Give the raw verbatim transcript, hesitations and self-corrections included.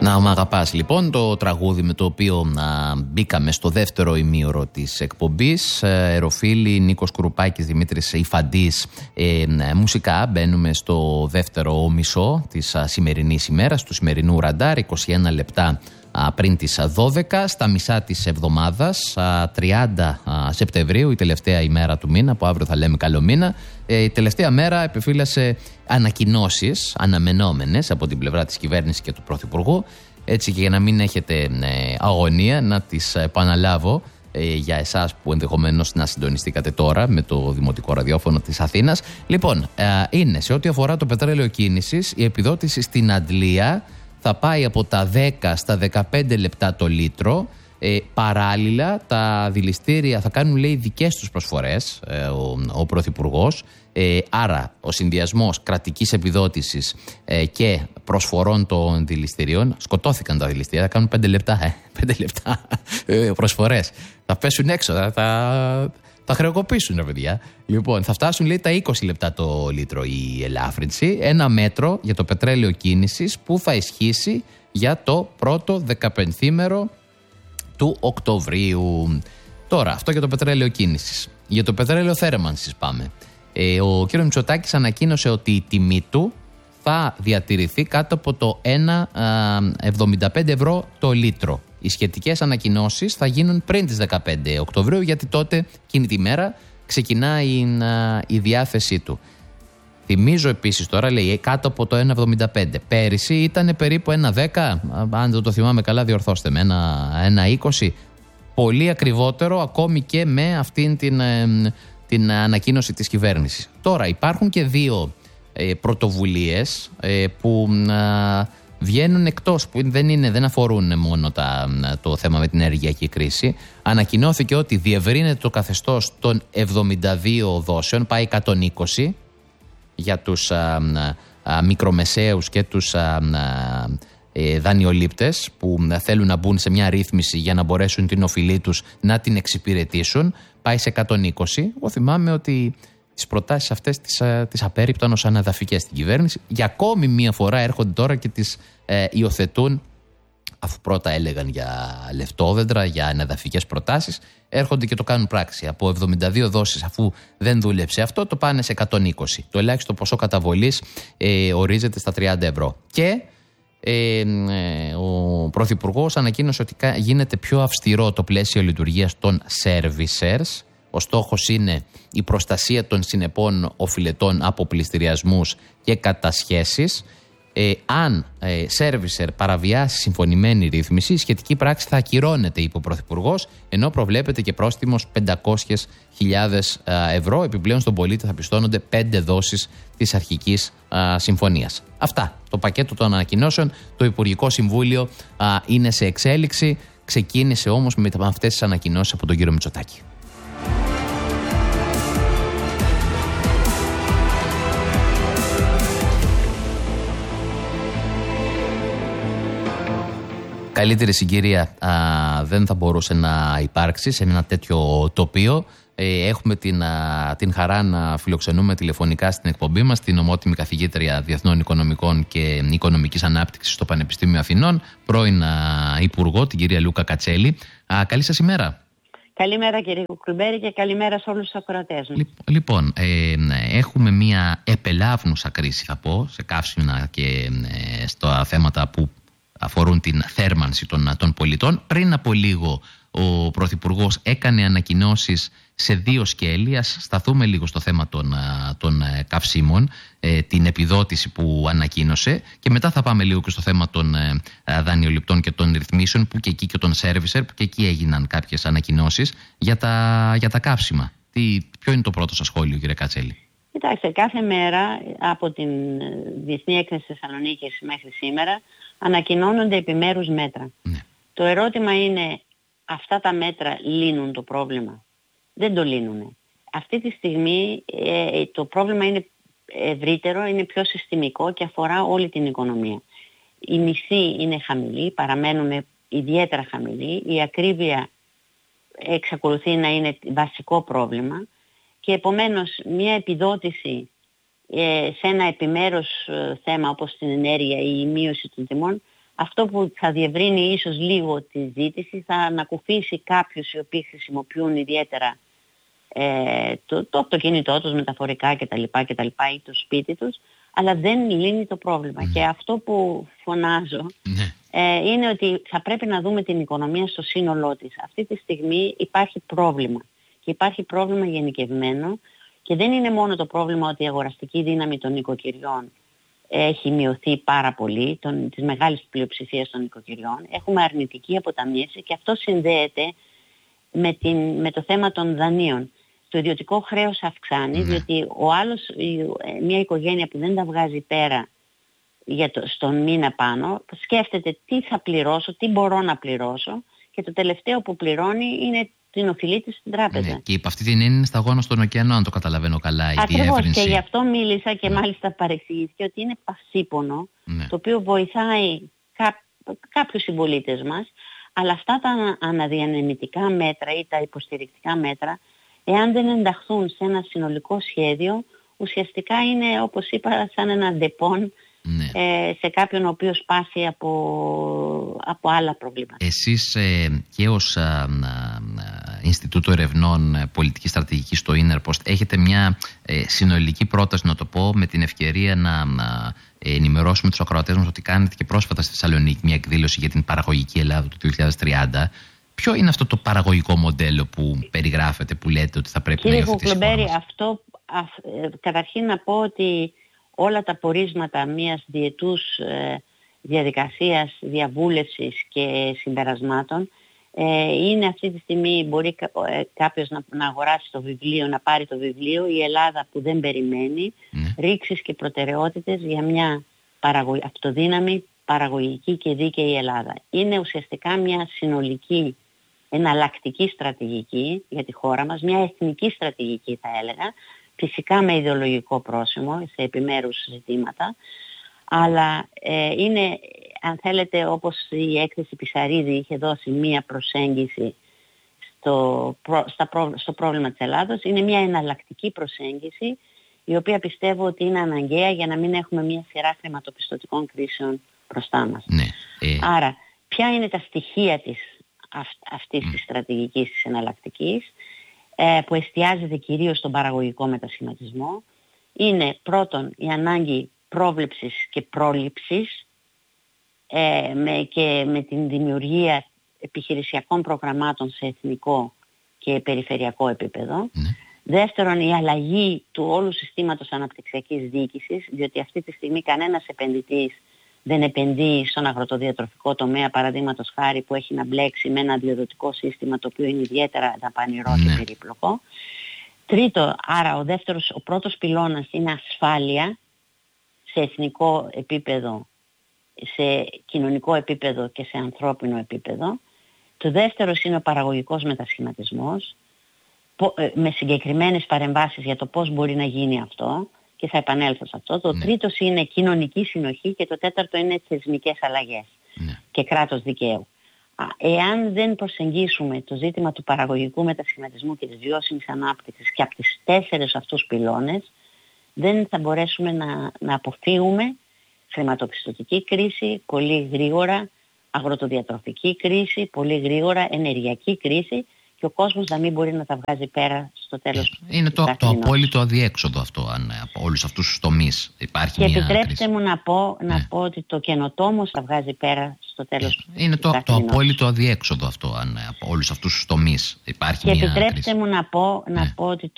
Να μ' αγαπάς, λοιπόν, το τραγούδι με το οποίο α, μπήκαμε στο δεύτερο ημίωρο της εκπομπής. Εροφίλη, Νίκος Κουρουπάκης, Δημήτρης Ιφαντής. Ε, μουσικά μπαίνουμε στο δεύτερο μισό της α, σημερινής ημέρας, του σημερινού ραντάρ, είκοσι ένα λεπτά α, πριν τις δώδεκα, στα μισά της εβδομάδας, α, τριάντα α, Σεπτεμβρίου, η τελευταία ημέρα του μήνα, που αύριο θα λέμε καλό μήνα. Ε, η τελευταία μέρα επιφύλασε ανακοινώσεις αναμενόμενες από την πλευρά της κυβέρνησης και του Πρωθυπουργού. Έτσι, και για να μην έχετε ε, αγωνία, να τις επαναλάβω ε, για εσάς που ενδεχομένως να συντονιστήκατε τώρα με το Δημοτικό Ραδιόφωνο της Αθήνας. Λοιπόν, ε, είναι σε ό,τι αφορά το πετρέλαιο κίνησης, η επιδότηση στην Αντλία θα πάει από τα δέκα στα δεκαπέντε λεπτά το λίτρο. Ε, παράλληλα, τα δηληστήρια θα κάνουν, λέει, δικές τους προσφορές, ε, ο, ο Πρωθυπουργός. Ε, άρα, ο συνδυασμός κρατικής επιδότησης ε, και προσφορών των δηληστηρίων, σκοτώθηκαν τα δηληστήρια, θα κάνουν πέντε λεπτά, ε, πέντε λεπτά ε, προσφορές. Θα πέσουν έξω, θα, θα, θα χρεοκοπήσουν, ρε παιδιά. Λοιπόν, θα φτάσουν, λέει, τα είκοσι λεπτά το λίτρο η ελάφρυνση. Ένα μέτρο για το πετρέλαιο κίνησης που θα ισχύσει για το πρώτο δεκαπενθήμερο του Οκτωβρίου. Τώρα, αυτό για το πετρέλαιο κίνησης. Για το πετρέλαιο θέρμανσης πάμε. Ε, ο κ. Μητσοτάκης ανακοίνωσε ότι η τιμή του θα διατηρηθεί κάτω από το ένα κόμμα εβδομήντα πέντε ευρώ το λίτρο. Οι σχετικές ανακοινώσεις θα γίνουν πριν τις δεκαπέντε Οκτωβρίου, γιατί τότε, εκείνη τη μέρα, ξεκινάει η, η διάθεσή του. Θυμίζω επίσης τώρα, λέει, κάτω από το ένα κόμμα εβδομήντα πέντε. Πέρυσι ήταν περίπου ένα δέκα, αν δεν το θυμάμαι καλά, διορθώστε με, ένα είκοσι. Πολύ ακριβότερο, ακόμη και με αυτήν την, την ανακοίνωση της κυβέρνησης. Τώρα υπάρχουν και δύο ε, πρωτοβουλίες ε, που ε, βγαίνουν εκτός, που δεν, είναι, δεν αφορούν μόνο τα, το θέμα με την ενεργειακή κρίση. Ανακοινώθηκε ότι διευρύνεται το καθεστώς των εβδομήντα δύο δόσεων, πάει εκατόν είκοσι. Για τους α, α, μικρομεσαίους και τους α, α, ε, δανειολήπτες που θέλουν να μπουν σε μια ρύθμιση για να μπορέσουν την οφειλή τους να την εξυπηρετήσουν, πάει σε εκατόν είκοσι. Εγώ θυμάμαι ότι τις προτάσεις αυτές τις, τις απέρριπταν ως αναδαφικές στην κυβέρνηση. Για ακόμη μία φορά έρχονται τώρα και τις ε, υιοθετούν, αφού πρώτα έλεγαν για λεφτόδεντρα, για αναδαφικές προτάσεις, έρχονται και το κάνουν πράξη. Από εβδομήντα δύο δόσεις, αφού δεν δούλεψε αυτό, το πάνε σε εκατόν είκοσι. Το ελάχιστο ποσό καταβολής ε, ορίζεται στα τριάντα ευρώ. Και ε, ε, ο Πρωθυπουργός ανακοίνωσε ότι γίνεται πιο αυστηρό το πλαίσιο λειτουργίας των servicers. Ο στόχος είναι η προστασία των συνεπών οφειλετών από πληστηριασμούς και κατασχέσεις. Ε, αν ε, σέρβισερ παραβιάσει συμφωνημένη ρύθμιση, η σχετική πράξη θα ακυρώνεται, είπε ο Πρωθυπουργός, ενώ προβλέπεται και πρόστιμος πεντακόσιες χιλιάδες ευρώ. Επιπλέον, στον πολίτη θα πιστώνονται πέντε δόσεις της αρχικής α, συμφωνίας. Αυτά. Το πακέτο των ανακοινώσεων. Το Υπουργικό Συμβούλιο α, είναι σε εξέλιξη. Ξεκίνησε όμως με αυτές τις ανακοινώσεις από τον κύριο Μητσοτάκη. Καλύτερη συγκυρία α, δεν θα μπορούσε να υπάρξει σε ένα τέτοιο τοπίο. Ε, έχουμε την, α, την χαρά να φιλοξενούμε τηλεφωνικά στην εκπομπή μας την ομότιμη καθηγήτρια Διεθνών Οικονομικών και Οικονομικής Ανάπτυξης στο Πανεπιστήμιο Αθηνών, πρώην α, Υπουργό, την κυρία Λούκα Κατσέλη. Α, καλή σας ημέρα. Καλημέρα, κύριε Κουκλουμπέρη, και καλημέρα σε όλους τους ακροατές μας. Λοιπόν, ε, έχουμε μια επελάβνουσα κρίση, θα πω, σε καύσιμα και ε, στα θέματα που αφορούν την θέρμανση των, των πολιτών. Πριν από λίγο ο Πρωθυπουργός έκανε ανακοινώσεις σε δύο σκέλη. Ας σταθούμε λίγο στο θέμα των, των καυσίμων, ε, την επιδότηση που ανακοίνωσε, και μετά θα πάμε λίγο και στο θέμα των ε, δανειοληπτών και των ρυθμίσεων, που και εκεί, και των servicer, που και εκεί έγιναν κάποιες ανακοινώσεις για τα, για τα καύσιμα. Τι, ποιο είναι το πρώτο σας σχόλιο, κύριε Κατσέλη? Κοιτάξτε, κάθε μέρα από την Διεθνή Έκθεση Θεσσαλονίκης μέχρι σήμερα ανακοινώνονται επιμέρους μέτρα. Ναι. Το ερώτημα είναι, αυτά τα μέτρα λύνουν το πρόβλημα? Δεν το λύνουν. Αυτή τη στιγμή ε, το πρόβλημα είναι ευρύτερο, είναι πιο συστημικό και αφορά όλη την οικονομία. Οι μισθοί είναι χαμηλοί, παραμένουν ιδιαίτερα χαμηλοί, η ακρίβεια εξακολουθεί να είναι βασικό πρόβλημα και επομένως μια επιδότηση ε, σε ένα επιμέρους ε, θέμα όπως την ενέργεια ή η μείωση των τιμών Αυτό που θα διευρύνει ίσως λίγο τη ζήτηση, θα ανακουφίσει κάποιους οι οποίοι χρησιμοποιούν ιδιαίτερα ε, το, το αυτοκίνητό τους μεταφορικά κτλ. κτλ ή το σπίτι τους, αλλά δεν λύνει το πρόβλημα. Mm. Και αυτό που φωνάζω mm. ε, είναι ότι θα πρέπει να δούμε την οικονομία στο σύνολό της. Αυτή τη στιγμή υπάρχει πρόβλημα. Και υπάρχει πρόβλημα γενικευμένο και δεν είναι μόνο το πρόβλημα ότι η αγοραστική δύναμη των νοικοκυριών έχει μειωθεί πάρα πολύ, των, της μεγάλης πλειοψηφίας των νοικοκυριών. Έχουμε αρνητική αποταμίευση και αυτό συνδέεται με, την, με το θέμα των δανείων. Το ιδιωτικό χρέος αυξάνει, mm. διότι ο άλλος, μια οικογένεια που δεν τα βγάζει πέρα για το, στον μήνα πάνω, σκέφτεται τι θα πληρώσω, τι μπορώ να πληρώσω και το τελευταίο που πληρώνει είναι την οφειλή της στην τράπεζα. Ναι, και υπ' αυτή την έννοια είναι σταγόνα στον ωκεανό, αν το καταλαβαίνω καλά, η διεύρυνση. Ακριβώς, και γι' αυτό μίλησα και ναι. μάλιστα παρεξηγήθηκε ότι είναι πασίπονο, ναι. το οποίο βοηθάει κά, κάποιους συμπολίτες μας, αλλά αυτά τα αναδιανεμητικά μέτρα ή τα υποστηρικτικά μέτρα, εάν δεν ενταχθούν σε ένα συνολικό σχέδιο, ουσιαστικά είναι, όπως είπα, σαν ένα ντεπών ναι. ε, σε κάποιον ο οποίος πάσει από, από άλλα προβλήματα. Εσείς ε, και ως ε, ε, Ινστιτούτο Ερευνών Πολιτικής Στρατηγικής στο Ίνερποστ έχετε μια ε, συνολική πρόταση, να το πω, με την ευκαιρία να, να ενημερώσουμε τους ακροατές μας ότι κάνετε και πρόσφατα στη Θεσσαλονίκη μια εκδήλωση για την παραγωγική Ελλάδα του δύο χιλιάδες τριάντα. Ποιο είναι αυτό το παραγωγικό μοντέλο που περιγράφετε, που λέτε ότι θα πρέπει Κύριε να υιοθετήσει η χώρα μας? αυτό, α, ε, καταρχήν να πω ότι όλα τα πορίσματα μιας διετούς ε, διαδικασίας διαβούλευσης και συμπερασμάτων ε, είναι αυτή τη στιγμή, μπορεί ε, κάποιος να, να αγοράσει το βιβλίο, να πάρει το βιβλίο «Η Ελλάδα που δεν περιμένει», ναι. ρήξεις και προτεραιότητες για μια παραγω... αυτοδύναμη, παραγωγική και δίκαιη Ελλάδα. Είναι ουσιαστικά μια συνολική εναλλακτική στρατηγική για τη χώρα μας, μια εθνική στρατηγική θα έλεγα, φυσικά με ιδεολογικό πρόσημο σε επιμέρους ζητήματα, αλλά ε, είναι, αν θέλετε, όπως η έκθεση Πισαρίδη είχε δώσει μία προσέγγιση στο, στα προ, στο πρόβλημα της Ελλάδος, είναι μια εναλλακτική προσέγγιση, η οποία πιστεύω ότι είναι αναγκαία για να μην έχουμε μια σειρά χρηματοπιστωτικών κρίσεων μπροστά μας. Ναι, ε... Άρα, ποια είναι τα στοιχεία της, αυ, αυτής mm. της στρατηγικής της εναλλακτικής, ε, που εστιάζεται κυρίως στον παραγωγικό μετασχηματισμό? Είναι πρώτον η ανάγκη πρόβλεψης και πρόληψης ε, με, και με την δημιουργία επιχειρησιακών προγραμμάτων σε εθνικό και περιφερειακό επίπεδο. Mm. Δεύτερον, η αλλαγή του όλου συστήματος αναπτυξιακής διοίκησης, διότι αυτή τη στιγμή κανένας επενδυτής δεν επενδύει στον αγροτοδιατροφικό τομέα, παραδείγματος χάρη, που έχει να μπλέξει με ένα διοδοτικό σύστημα το οποίο είναι ιδιαίτερα δαπανηρό mm. και περίπλοκο. Τρίτο, άρα ο δεύτερος, ο πρώτος πυλώνας είναι ασφάλεια σε εθνικό επίπεδο, σε κοινωνικό επίπεδο και σε ανθρώπινο επίπεδο. Το δεύτερο είναι ο παραγωγικός μετασχηματισμός, με συγκεκριμένες παρεμβάσεις για το πώς μπορεί να γίνει αυτό, και θα επανέλθω σε αυτό. Το ναι. τρίτο είναι κοινωνική συνοχή και το τέταρτο είναι θεσμικές αλλαγές ναι. και κράτος δικαίου. Εάν δεν προσεγγίσουμε το ζήτημα του παραγωγικού μετασχηματισμού και της βιώσιμης ανάπτυξης και από τις τέσσερις αυτούς πυλώνες, δεν θα μπορέσουμε να, να αποφύγουμε χρηματοπιστωτική κρίση πολύ γρήγορα, αγροτοδιατροφική κρίση πολύ γρήγορα, ενεργειακή κρίση, και ο κόσμος να μην μπορεί να τα βγάζει πέρα στο τέλος. Είναι το, το απόλυτο αδιέξοδο αυτό, αν από όλους αυτούς τους τομείς υπάρχει και μια επιτρέψτε κρίση. μου να πω, να ναι. πω ότι το καινοτόμο θα βγάζει πέρα στο τέλος. Είναι το, το απόλυτο αδιέξοδο αυτό, αν από όλους αυτούς τους τομείς υπάρχει και μια επιτρέψτε κρίση. μου να πω, να ναι. πω ότι